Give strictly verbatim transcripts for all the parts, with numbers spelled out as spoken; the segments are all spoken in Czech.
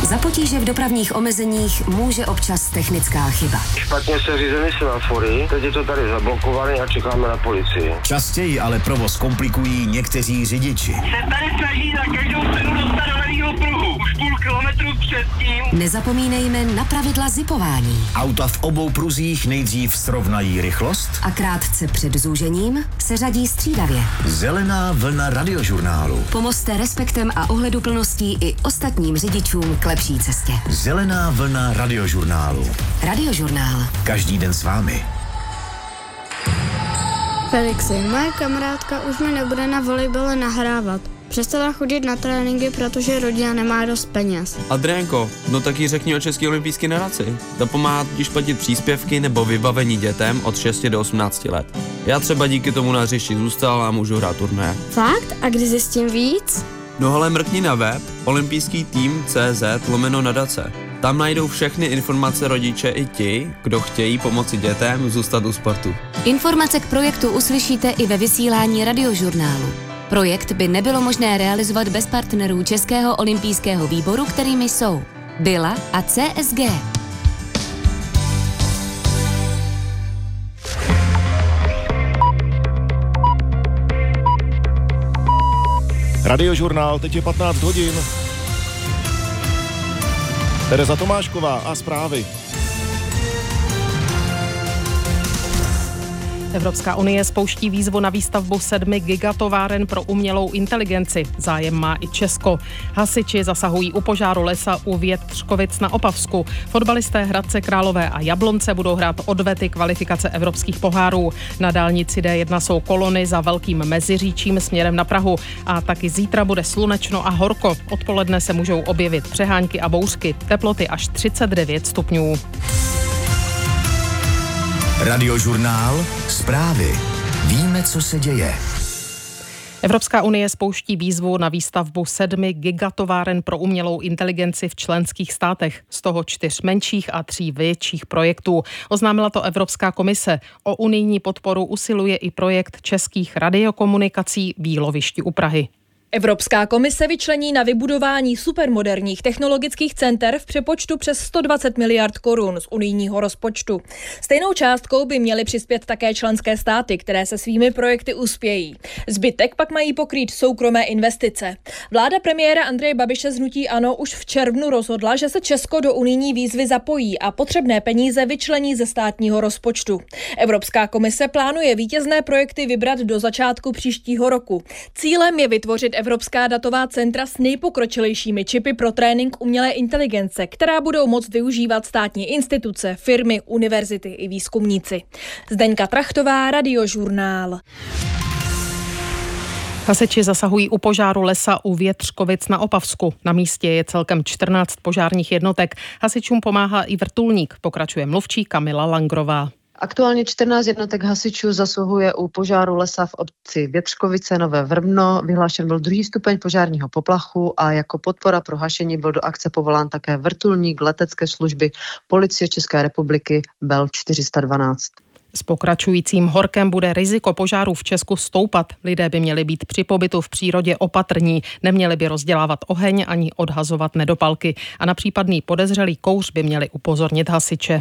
Za potíže v dopravních omezeních může občas technická chyba. Špatně se řízený semafory, teď je to tady zablokované a čekáme na policii. Častěji ale provoz komplikují někteří řidiči. Se tady snaží za každou cenu dostat do levýho pruhu. Už půl kilometru předtím. Nezapomínejme na pravidla zipování. Auta v obou pruzích nejdřív srovnají rychlost A krátce před zúžením se řadí střídavě. Zelená vlna radiožurnálu. Pomozte respektem a ohleduplností i ostatním řidičům k lepší cestě. Zelená vlna radiožurnálu. Radiožurnál. Každý den s vámi. Felixi, moje kamarádka už mi nebude na volejbale nahrávat. Přestala chodit na tréninky, protože rodina nemá dost peněz. Adriánko, no tak jí řekni o České olympijské nadaci. Ta pomáhá totiž platit příspěvky nebo vybavení dětem od šesti do osmnácti let. Já třeba díky tomu na hřišti zůstal a můžu hrát turné. Fakt? A kdy zjistím víc? No hele, mrkni na web olympijský tým tečka cé zet lomeno nadace. Tam najdou všechny informace rodiče i ti, kdo chtějí pomoci dětem zůstat u sportu. Informace k projektu uslyšíte i ve vysílání radiožurnálu. Projekt by nebylo možné realizovat bez partnerů Českého olympijského výboru, kterými jsou Bila a C S G. Radiožurnál, teď je patnáct hodin. Tereza Tomášková a zprávy. Evropská unie spouští výzvu na výstavbu sedmi gigatováren pro umělou inteligenci. Zájem má i Česko. Hasiči zasahují u požáru lesa u Větřkovic na Opavsku. Fotbalisté Hradce Králové a Jablonce budou hrát odvety kvalifikace evropských pohárů. Na dálnici D jedna jsou kolony za Velkým Meziříčím směrem na Prahu. A taky zítra bude slunečno a horko. Odpoledne se můžou objevit přehánky a bouřky. Teploty až třicet devět stupňů. Radiožurnál. Zprávy. Víme, co se děje. Evropská unie spouští výzvu na výstavbu sedmi gigatováren pro umělou inteligenci v členských státech, z toho čtyř menších a tří větších projektů. Oznámila to Evropská komise. O unijní podporu usiluje i projekt českých radiokomunikací v Jílovišti u Prahy. Evropská komise vyčlení na vybudování supermoderních technologických center v přepočtu přes sto dvacet miliard korun z unijního rozpočtu. Stejnou částkou by měly přispět také členské státy, které se svými projekty uspějí. Zbytek pak mají pokrýt soukromé investice. Vláda premiéra Andreje Babiše z hnutí ANO už v červnu rozhodla, že se Česko do unijní výzvy zapojí a potřebné peníze vyčlení ze státního rozpočtu. Evropská komise plánuje vítězné projekty vybrat do začátku příštího roku. Cílem je vytvořit evropská datová centra s nejpokročilejšími čipy pro trénink umělé inteligence, která budou moct využívat státní instituce, firmy, univerzity i výzkumníci. Zdeňka Trachtová, Radiožurnál. Hasiči zasahují u požáru lesa u Větřkovic na Opavsku. Na místě je celkem čtrnáct požárních jednotek. Hasičům pomáhá i vrtulník, pokračuje mluvčí Kamila Langrová. Aktuálně čtrnáct jednotek hasičů zasahuje u požáru lesa v obci Větřkovice Nové Vrbno. Vyhlášen byl druhý stupeň požárního poplachu a jako podpora pro hašení byl do akce povolán také vrtulník letecké služby Policie České republiky Bell čtyři sta dvanáct. S pokračujícím horkem bude riziko požáru v Česku stoupat. Lidé by měli být při pobytu v přírodě opatrní, neměli by rozdělávat oheň ani odhazovat nedopalky a na případný podezřelý kouř by měli upozornit hasiče.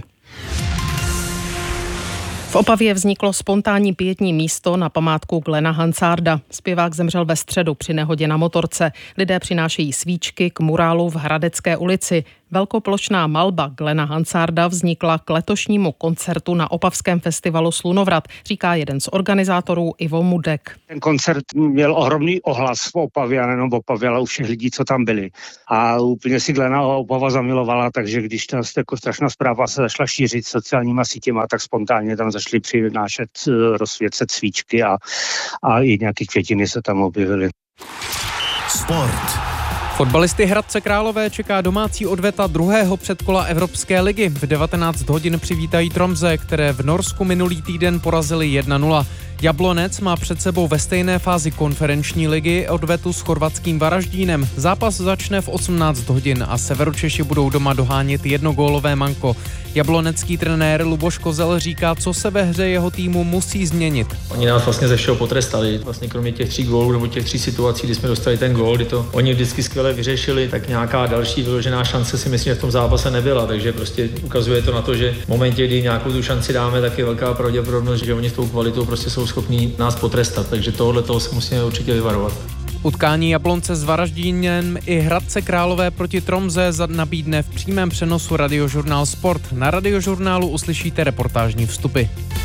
V Opavě vzniklo spontánní pietní místo na památku Glena Hansarda. Zpěvák zemřel ve středu při nehodě na motorce. Lidé přinášejí svíčky k murálu v Hradecké ulici. Velkoplošná malba Glena Hansarda vznikla k letošnímu koncertu na opavském festivalu Slunovrat, říká jeden z organizátorů Ivo Mudek. Ten koncert měl ohromný ohlas v Opavě, a nejenom v Opavě, ale u všech lidí, co tam byli. A úplně si Glena Opava zamilovala, takže když ta jako strašná zpráva se zašla šířit sociálníma sítěma, tak spontánně tam zašli přinášet, rozsvěcet svíčky a, a i nějaké květiny se tam objevily. Sport. Fotbalisty Hradce Králové čeká domácí odveta druhého předkola Evropské ligy. V devatenáct hodin přivítají Tromsø, které v Norsku minulý týden porazili jedna nula. Jablonec má před sebou ve stejné fázi konferenční ligy odvetu s chorvatským Varaždínem. Zápas začne v osmnáct hodin a Severočeši budou doma dohánět jednogólové manko. Jablonecký trenér Luboš Kozel říká, co se ve hře jeho týmu musí změnit. Oni nás vlastně ze všeho potrestali. Vlastně kromě těch tří gólů nebo těch tří situací, kdy jsme dostali ten gól, kdy to oni vždycky skvěle vyřešili, tak nějaká další vyložená šance si myslím, že v tom zápase nebyla. Takže prostě ukazuje to na to, že v momentě, kdy nějakou tu šanci dáme, tak je velká pravděpodobnost, že oni s tou kvalitou prostě jsou schopní nás potrestat. Takže tohle toho se musíme určitě vyvarovat. Utkání Jablonce s Varaždínem i Hradce Králové proti Tromze nabídne v přímém přenosu Radiožurnál Sport. Na Radiožurnálu uslyšíte reportážní vstupy.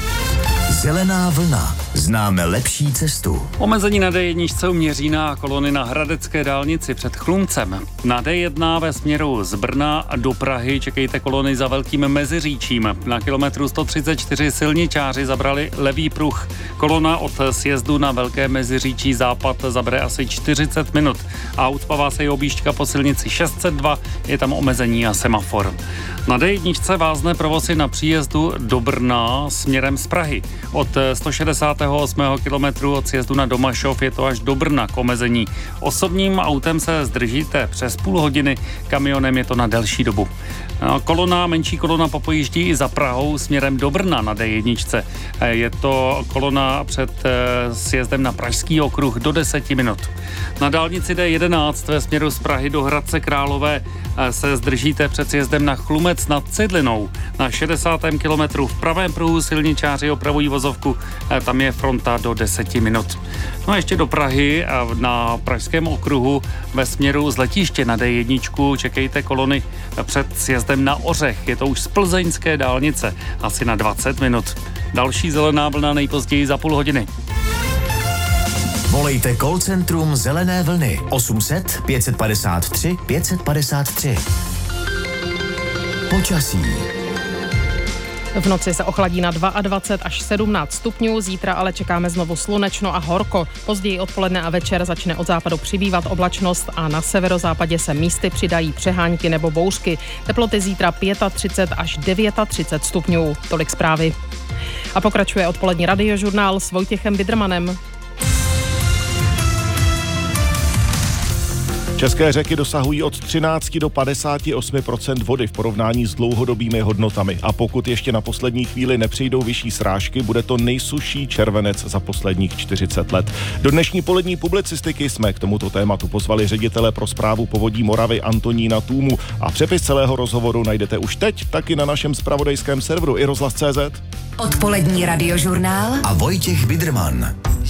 Zelená vlna. Známe lepší cestu. Omezení na dé jedna u Měřína a kolony na hradecké dálnici před Chlumcem. Na dé jedna ve směru z Brna do Prahy čekejte kolony za Velkým Meziříčím. Na kilometru sto třicet čtyři silničáři zabrali levý pruh. Kolona od sjezdu na Velké Meziříčí západ zabere asi čtyřicet minut a ucpává se i objížďka po silnici šest set dva, je tam omezení a semafor. Na dé jedna vázne provozy na příjezdu do Brna směrem z Prahy. Od sto šedesátého osmého kilometru od sjezdu na Domašov je to až do Brna k omezení. Osobním autem se zdržíte přes půl hodiny, kamionem je to na delší dobu. Kolona, menší kolona popojíždí i za Prahou směrem do Brna na dé jedna. Je to kolona před sjezdem na Pražský okruh do deseti minut. Na dálnici dé jedenáct ve směru z Prahy do Hradce Králové se zdržíte před sjezdem na Chlumec nad Cidlinou. Na šedesátém kilometru v pravém pruhu silničáři opravují vozovku, tam je fronta do deseti minut. No a ještě do Prahy na Pražském okruhu ve směru z letiště na dé jedna čekejte kolony před sjezdem na Ořech. Je to už z plzeňské dálnice, asi na dvacet minut. Další zelená vlna nejpozději za půl hodiny. Volejte call centrum Zelené vlny osm set pět padesát tři pět padesát tři. Počasí. V noci se ochladí na dvacet dva až sedmnáct stupňů, zítra ale čekáme znovu slunečno a horko. Později odpoledne a večer začne od západu přibývat oblačnost a na severozápadě se místy přidají přehánky nebo bouřky. Teploty zítra třicet pět až třicet devět stupňů. Tolik zprávy. A pokračuje odpolední radiožurnál s Vojtěchem Bidrmanem. České řeky dosahují od třináct do padesáti osmi procent vody v porovnání s dlouhodobými hodnotami a pokud ještě na poslední chvíli nepřijdou vyšší srážky, bude to nejsušší červenec za posledních čtyřicet let. Do dnešní polední publicistiky jsme k tomuto tématu pozvali ředitele pro správu povodí Moravy Antonína Tůmu a přepis celého rozhovoru najdete už teď taky na našem zpravodajském serveru i rozhlas tečka cé zet. Odpolední radiožurnál a Vojtěch Bidrman.